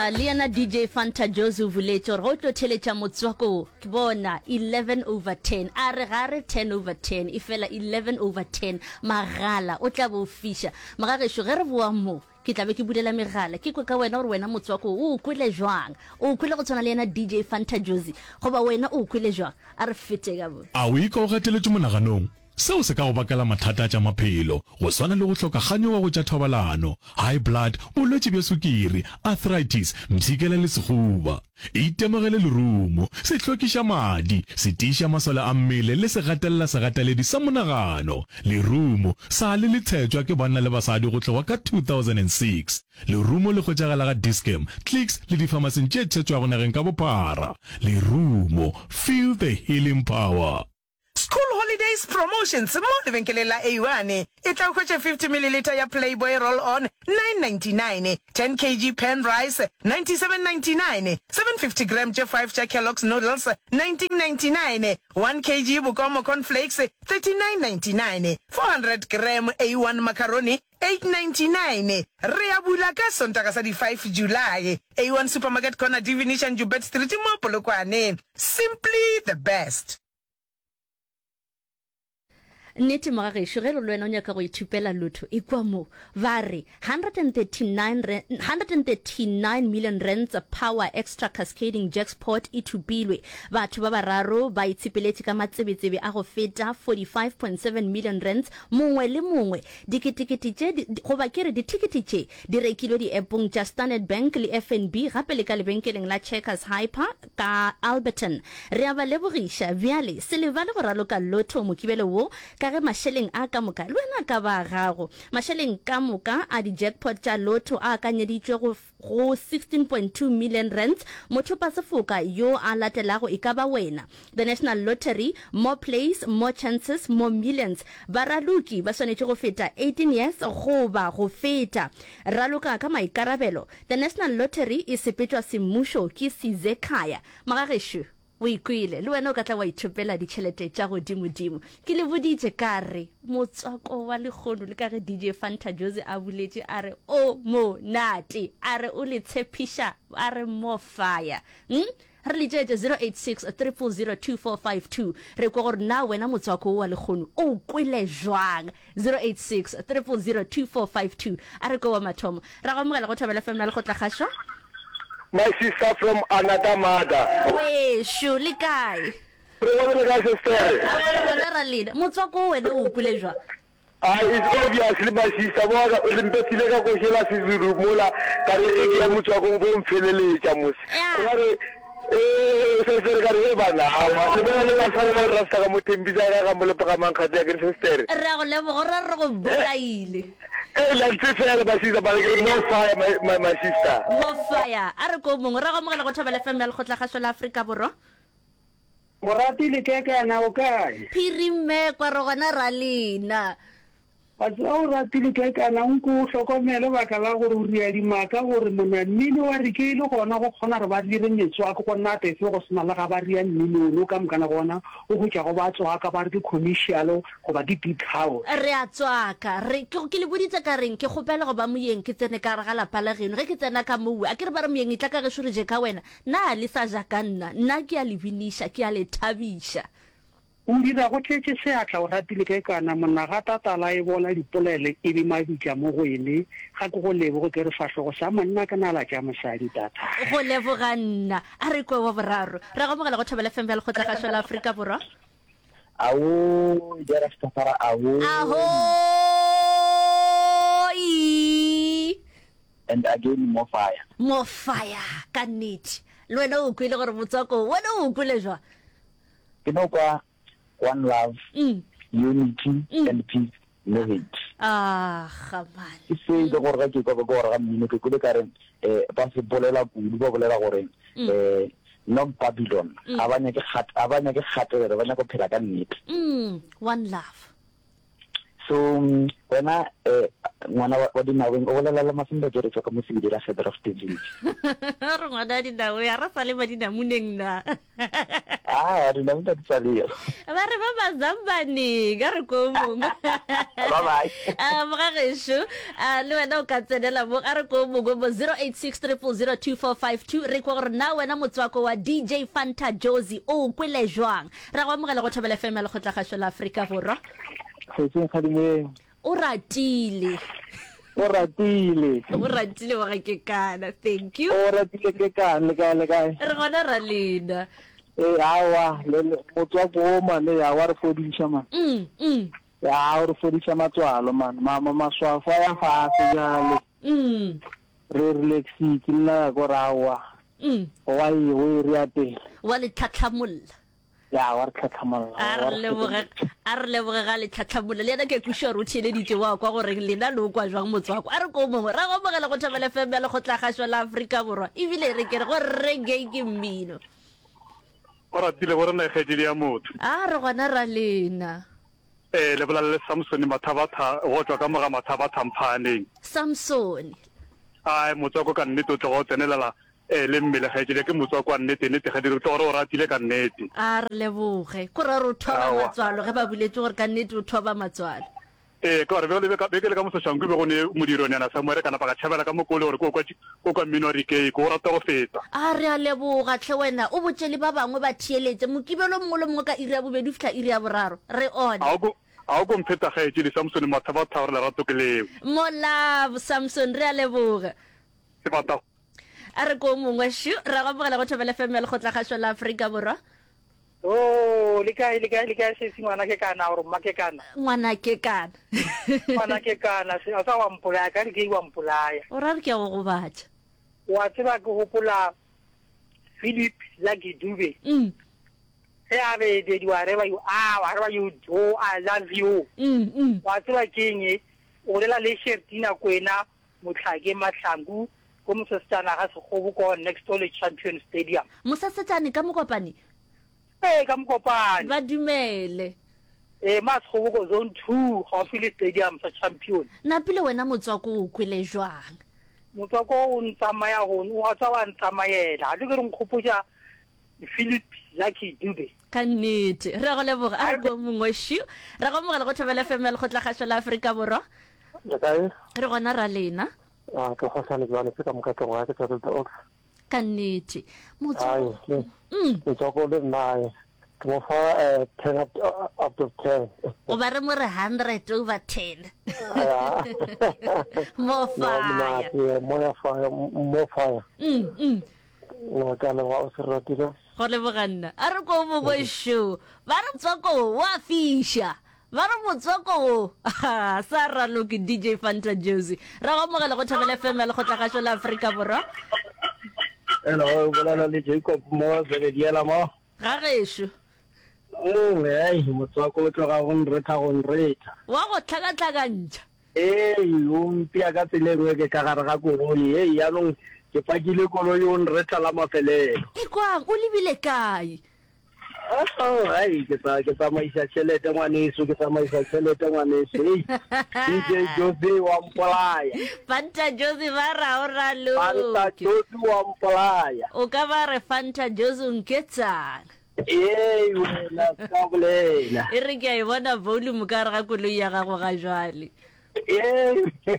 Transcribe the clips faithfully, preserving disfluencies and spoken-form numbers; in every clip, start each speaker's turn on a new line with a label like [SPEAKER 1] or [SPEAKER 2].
[SPEAKER 1] Ah, Liana D J Fanta Jozu Vulecho Roto Telecha Motswako Kibona eleven over ten Are gare ten over ten Ifela eleven over ten Magala Otlabo Fisha Magare Shugere Vuamo ke tlabe ke bulela megala ke kwa ka wena gore wena motswako o kwele jwang o kwele go tsona le yena D J Fanta Jozi goba wena o kwele jwang a re fete ka bo
[SPEAKER 2] a o ikaogeteletse monaganong seo se ka go bakela mathata tša maphelo go swana le go hloka ganyo wa go tša thobalano high blood bolwetse bja sukiri arthritis mtshikela le sehuba itemogele lerumo se tlhokiša madi se tiša masole a mmele le se gatelela se gateledi sa monagano lerumo sa le le tshetšwa ke banna le basadi go tloga ka two thousand six lerumo le go tšagala ga Discam Clicks le dipharmacing tše tshetšwago nageng ka bophara lerumo feel the healing power.
[SPEAKER 3] School holidays promotions mo lebenkelela A one e tla go fifty milliliter ya Playboy roll on nine ninety-nine, ten kilograms pen rice ninety-seven ninety-nine, seven hundred fifty grams J five cha Kellogg's noodles nineteen ninety-nine, one kilogram Bukomo cornflakes thirty-nine ninety-nine, four hundred grams A one macaroni eight ninety-nine. Reabula ka Sontaga sa di five July. A one supermarket corner Divination Jubet Street mo Polokwane. Simply the best.
[SPEAKER 1] Nete magare shugelo lo wena o nyaka go ithupela lotho e kwa mo vare one hundred thirty-nine million rands of power extra cascading jackpot e thubilwe batho ba bararo ba itsipeletse ka matsebetsebe a go feta forty-five point seven million rands mongwe le mongwe diketekete tše go ba kere ditikete tše di rekilwe di appong tša Standard Bank le F N B gape le ka lebenkeleng la Checkers Hyper ka Alberton re a ba lebogiša bjale se le ba le go raloka lotho mokibelo wo ka ge masheleng a ka moka le wena ka ba gago masheleng ka moka a di jackpot tša lotho a kanyeditšwe go go sixteen point two million rands motho pa sefoka yo a latelago e ka ba wena the National Lottery more plays more chances more millions baraluki ba swanetše go feta eighteen years go ba go feta raloka ka maikarabelo the National Lottery e sepetšwa semmušo ke Sizekaya magagesho o ikwile le wena o ka tla wa ithopela ditšhelete tša godimo-dimo ke le boditše ka re motswako wa lekgono le ka ge D J Fanta Jozi a buletše a re o monate a re o le tshepiša a re mo fire hm? re le tšetše zero eight six three four zero two four five two re kwa gore na wena motswako wa lekgono o kwele jwang zero eight six three four zero two four five two a re kwa wa mathomo ra go amogela go Thobela F M na le go tla kgašwa.
[SPEAKER 4] My sister from another mother.
[SPEAKER 1] Wait, surely guy. Motswako wena o kwele jwa.
[SPEAKER 4] Ah, it's obviously my sister. Wa o lempetile ka go shela sizuru mola ka re ke motswako go mfeleleletša mos. Gore eh se se ka re bana ha se bana le ba sa le rasta ka mothembisa ka mo le pa mang khatya ke sister.
[SPEAKER 1] Ra go lebo ra re go bolaile.
[SPEAKER 4] Eh la tsefela ba sister ba ke no fire my my, my sister.
[SPEAKER 1] Mo fire. A re go mongwe ra go mogela go Thobela F M ya le go tla ga sola Africa borwa.
[SPEAKER 5] Morati le ke ka na o kae?
[SPEAKER 1] Phirime kwa re gona ra lena.
[SPEAKER 5] Batho o ratile ke ka na nko hlokomele ba ka la gore o ria di maka gore mona mmino wa re ke ile gona go kgona re ba dire metswa go gona te se go sena la ga ba ria mmino no ka mkana gona o go tša go ba tswa ka ba re commercial go ba di big house
[SPEAKER 1] re a tswaka re ke ke le boditse ka reng ke gopela go ba moyeng ke tsene ka re ga la pala geno ge ke tsena ka mowe a ke re ba re moyeng itla ka ge sure je ka wena na le sa ja ka nna nna ke a le binisha ke a le thabisha
[SPEAKER 5] o dira go tšetše seatla o ratile ke kana monna ga tatala e bona dipolele e di mabitša mo go ene ga ke go lebogo ke re fahlogo sa monna ka nala tša mosadi tata
[SPEAKER 1] go leboga nna a re kwe wa boraro ra go mogela go Thobela F M ya le go tla ga sola Africa borwa
[SPEAKER 4] Awo jara stafara awo
[SPEAKER 1] aho
[SPEAKER 4] and again more fire
[SPEAKER 1] more fire ka nnete le wena o kwile gore motswako wena o kwile jwa
[SPEAKER 4] ke no kwa one love,
[SPEAKER 1] mm.
[SPEAKER 4] unity,
[SPEAKER 1] mm.
[SPEAKER 4] and peace. Live it.
[SPEAKER 1] Ah, khaman.
[SPEAKER 4] It's saying the gore ke go go ra mmino ke kule ka re eh ba se bolela kudu ba bolela gore eh no Babylon abanya ke khat abanya ke khatela ba nya go phela ka nnete.
[SPEAKER 1] Mm, one love.
[SPEAKER 6] so wena eh ngwana wa dinaweng o bolela le mafimba ke re tswa ka mosidi la Feather of the Village.
[SPEAKER 1] Re ngwana dinawe ya ra sale ba dinamuneng na.
[SPEAKER 6] Ah re na motho tsale.
[SPEAKER 1] Ba re ba ba zambani ga re ko mo.
[SPEAKER 6] Bye bye.
[SPEAKER 1] Ah mo ga gesho a le wena o ka tsenela mo ga re ko mo go zero eight six three four zero two four five two re ko re na wena motswako wa D J Fanta Josie o kwele jwang ra go mogela go thobela F M le go tla ga shola Africa borwa.
[SPEAKER 6] Setseng khadime
[SPEAKER 1] O ratile.
[SPEAKER 6] o ratile
[SPEAKER 1] O ratile wa ke kana. Thank you.
[SPEAKER 6] o ratile ke kana le ka le ka
[SPEAKER 1] Re gona ra lena.
[SPEAKER 6] eh awa le motswa go mane ya wa re fodisha man
[SPEAKER 1] Mm mm.
[SPEAKER 6] ya re fodisha matswalo man mama maswafa ya fa se jalo
[SPEAKER 1] Mm.
[SPEAKER 6] re relaxi ke nna go rawa
[SPEAKER 1] Mm.
[SPEAKER 6] wa yi o re apela
[SPEAKER 1] Wa le tlhatlhamolla.
[SPEAKER 6] ya wa re tlhatlhamalla
[SPEAKER 1] A re leboge a re leboge ga le tlhatlhamolla le ena ke kushwa ro tshele ditse wa kwa gore lena lo kwa jwang motswako a re ko mongwe ra go mogela go thabela F M le go tla ga shola Africa borwa ebile re ke re go reggae ke mmino.
[SPEAKER 4] o ratile gore na kgedile ya motho
[SPEAKER 1] A re gona ra lena.
[SPEAKER 4] eh le bola le Samson Mathabatha go tswa ka moga Mathabatha mphaneng
[SPEAKER 1] Samson.
[SPEAKER 4] ai motswako ka nnete o tlo go tsenelela eh le mmele kgedile ke motswako wa nnete nnete ga dire tlo gore o ratile ka nnete.
[SPEAKER 1] A re leboge go ra ro thoba
[SPEAKER 4] Aowa.
[SPEAKER 1] matswalo ge ba buletse gore ka nnete o thoba matswalo.
[SPEAKER 4] eh ka re be le ka be ke le ka mososhanku be go ne modironyana sa moere kana pa ka tšhabela ka mokole gore ko kwa ko kwa minori ke go rata go feta.
[SPEAKER 1] A re a leboga tle wena o botsele ba bangwe ba thieletse mokibelo mongwe le mongwe ka iri ya bobedi fitla iri ya boraro re one.
[SPEAKER 4] a go a go mpheta gaetse le Samson Mathabatha gore le rato ke leo
[SPEAKER 1] Mola Samson re a leboga.
[SPEAKER 4] se bata
[SPEAKER 1] A re ko mongwe shu ra go mogela go thobela F M le go tla ga shola Africa borwa.
[SPEAKER 5] o le kae le kae le kae se ngwana ke kana gore mma ke kana
[SPEAKER 1] Ngwana ke kana.
[SPEAKER 5] ngwana ke kana se a sa wa mpolaya ka ke wa mpolaya
[SPEAKER 1] O ra re ke go go batša.
[SPEAKER 5] wa tseba ke gopola Philip Lucky Dube
[SPEAKER 1] Mm
[SPEAKER 5] he a be de di wa re ba you ah wa re ba you oh I love you
[SPEAKER 1] mm mm.
[SPEAKER 5] wa tseba keng o lela le Shertina kwena motlhake mahlangu ko mosetsana ga segobo ko next to the Champion Stadium
[SPEAKER 1] Mosasetsane ka mokopane
[SPEAKER 5] eh ka mokopane
[SPEAKER 1] ba dumele.
[SPEAKER 5] eh ma segobo ko zone two ga file stadium sa Champion
[SPEAKER 1] Na pile wena motswako o kwele jwang.
[SPEAKER 5] motswako o ntsamaya go o tsa wa ntsamayela le ke re nkgopotsa Philip Lucky Dube
[SPEAKER 1] Ka nnete re go leboga a re ko mongwe shu ra go mogela go thobela F M le go tla ga shola Africa borwa
[SPEAKER 6] le kae
[SPEAKER 1] re gona ra lena.
[SPEAKER 6] a ke go sa le jwana se ka mokatlo wa ke tsotsa ox
[SPEAKER 1] Ka nnete
[SPEAKER 6] ai
[SPEAKER 1] motswako.
[SPEAKER 6] ke
[SPEAKER 1] Mm
[SPEAKER 6] ke tsoko le nna ke mo fa eh ten up up to ten
[SPEAKER 1] o ba re mo re one hundred over ten.
[SPEAKER 6] ya
[SPEAKER 1] Mo
[SPEAKER 6] no
[SPEAKER 1] fire.
[SPEAKER 6] mna mo ya fa mo fa
[SPEAKER 1] Mm mm.
[SPEAKER 6] no ka le wa o se ratile
[SPEAKER 1] Go leboga nna a re ko mongwe shu ba re motswako wa fisha ba re motswako ah, sa raloke D J Fanta Josie ra go mogela go thobela F M le go tla ga shola Africa borwa.
[SPEAKER 6] hello bolela le Jacob mo se le diela mo
[SPEAKER 1] Ga gesho
[SPEAKER 6] o ai motswako o tloga go nretha go nretha
[SPEAKER 1] wa go tlhakatlhakantšha.
[SPEAKER 6] eh o mpia ka tsele re ke ka gare ga koloi eh ya no ke pakile koloi o nretha la mafelelo
[SPEAKER 1] E kwang o lebile kae.
[SPEAKER 6] oh ai ke sa ke tsamaisa tšhelete ngwaneso ke tsamaisa tšhelete ngwaneso ei D J Josie wa mpolaya
[SPEAKER 1] Fanta Josie ba ra o
[SPEAKER 6] Fanta
[SPEAKER 1] raloke
[SPEAKER 6] Josie wa mpolaya
[SPEAKER 1] o ka ba re Fanta Josie o nketsang.
[SPEAKER 6] eh wena ka bolela
[SPEAKER 1] E re ke a e bona volume ka re ga koloi ya gago ga jwale.
[SPEAKER 6] eh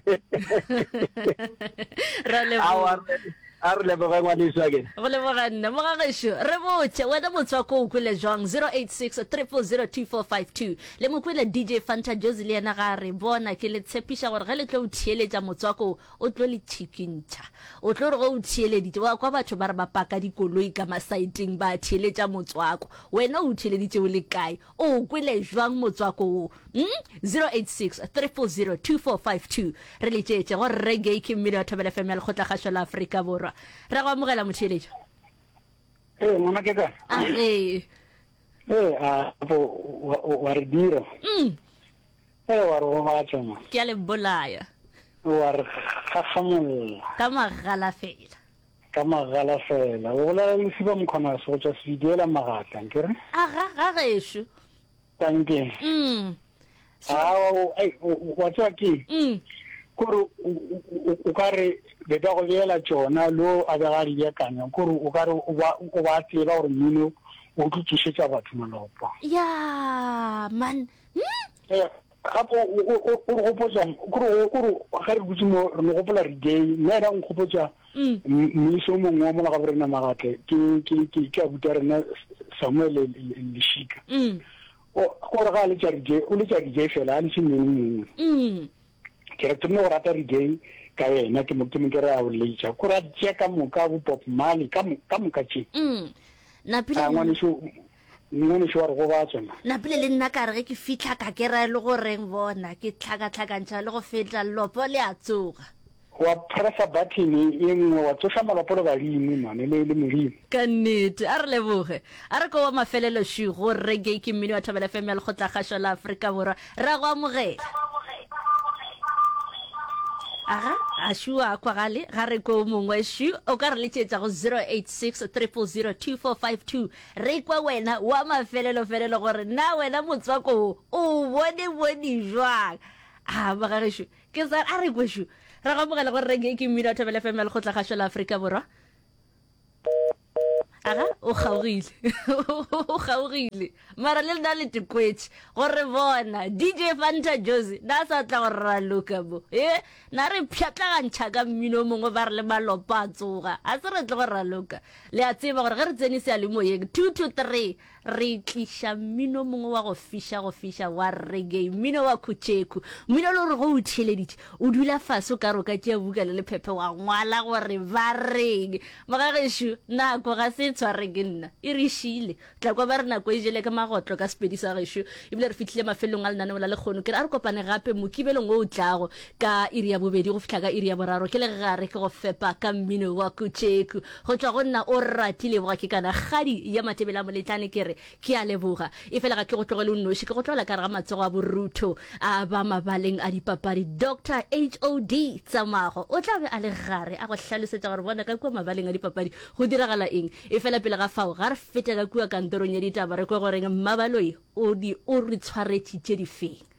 [SPEAKER 1] Ra leboga.
[SPEAKER 6] awa a re leboga ngwaneso again
[SPEAKER 1] Go leboga nna mo ga gesho re botse wena motswako o kwele jwang zero eight six three four zero two four five two le mokwele D J Fanta Josie le yena ga re bona ke le tshepisha gore ge le tlo o thieletša motswako o tlo le tšhikintšha o tlo re go o thieleditše wa kwa batho ba re ba paka dikoloi ka masaeteng ba thieletša motswako wena o thieleditše o le kae o kwele jwang motswako o mm? zero eight six three four zero two four five two re le tšeetše gore reggae ke mmele wa thobela F M le go tla ga shola Africa borwa ra go amogela motheletša.
[SPEAKER 5] eh mona ke ka
[SPEAKER 1] a ge
[SPEAKER 5] eh a bo wa re dira
[SPEAKER 1] mm
[SPEAKER 5] eh wa re wa tsama
[SPEAKER 1] ke a le bolaya
[SPEAKER 5] wa re khafamolla
[SPEAKER 1] ka magala fela
[SPEAKER 5] ka magala fela o la le siba mkhona so tsa se diela magata nkere
[SPEAKER 1] a ga ga gesho
[SPEAKER 5] tanke
[SPEAKER 1] mm
[SPEAKER 5] ao ai wa tswa ke
[SPEAKER 1] mm
[SPEAKER 5] kore o ka re be ba go bela tsona lo a ba ga di yakanya kore o ka re o ba o ba tseba gore mmino o tshitsetsa batho malopo
[SPEAKER 1] ya man
[SPEAKER 5] eh gapo o o gopotsa kore kore ga re butse mo re gopola re gay nna ra ngopotsa mmiso mongwe mo ga borena magate ke ke ke ke a buta rena Samuel Lishika
[SPEAKER 1] mm
[SPEAKER 5] o gore ga le tsa gay o le tsa gay fela a le semeng
[SPEAKER 1] mm
[SPEAKER 5] ke re tmo rata re gay ka yena ke mo ke mo ke ra o le tsa go ra tse ka mo ka bo Pop Marley ka mo ka mo ka tse
[SPEAKER 1] mm na pele
[SPEAKER 5] a ngwane sho ngwane sho re go ba tsena
[SPEAKER 1] na pele le nna ka re ke fitla ka ke ra le go reng bona ke tlhaka tlhakantša le go fetla lopo le a tsoga
[SPEAKER 5] wa pressa button e nngwe wa tsoša malopo le balimi mane le le modimo
[SPEAKER 1] ka nnete a re leboge a re ko wa mafelelo shi go reggae ke mmino wa Thobela F M ya Lekgotla Kgašo la Afrika Borwa ra go amogela aga a shua kwa gale ga re ko mongwe shu o ka re letsetsa go zero eight six three four zero two four five two re kwa wena wa mafelelo felelo gore na wena motswako o bone bone jwang a ba ga shu ke sa a re go shu ra go mogela gore reggae ke mmino wa Thobela F M ya Lekgotla Kgašo la Afrika Borwa aga o kgaogile o kgaogile mara le nna le tikwetse gore bona D J Fanta Josie na sa tla go raloka bo eh na re pšhatlagantšha ka mmino mongwe ba re le malopa a tsoga a se re tle go raloka le a tseba gore ge re tsene sealemoyeng two to three re tliša mmino mongwe wa go fiša go fiša wa reggae mmino wa khutšeku mmino le gore go o theleditše o dula fase o ka roka tšea buka le lephephe wa ngwala gore ba reng magagešo nako ga se tshware ke nna e re šile tla kwa ba re nako e jele ka magotlo ka sepedi sa gešo ebile re fitlhile mafelong a lenaneo la lekgono ke re a re kopane gape mokibelong o o tlago ka iri ya bobedi go fitlha ka iri ya boraro ke le gare ke go fepa ka mmino wa khutšeku go tswa go nna o ratile boga ke kana gadi ya matebela moletlane ke re ke a leboga e fela ga ke go tlogele o nnoši ke go tlogela ka re ga matsogo a borutho a ba mabaleng a dipapadi Doctor H O D Tsamago o tla be a le gare a go hlalosetsa gore bona ka kwa mabaleng a dipapadi go diragala eng e fela pele ga fao ga re fete ka kua kantorong ya ditaba re kwa goreng mmabaloi o di o re tshwaretšitše difeng